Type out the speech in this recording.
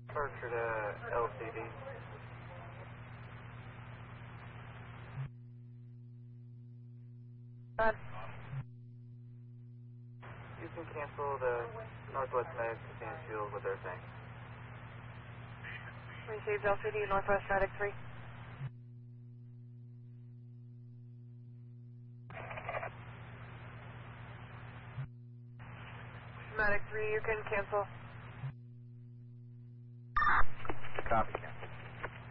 Departure to LCD. You can cancel the Northwest Medic to San Shield with their thing. Received LCD, Northwest Medic 3. Medic 3, you can cancel.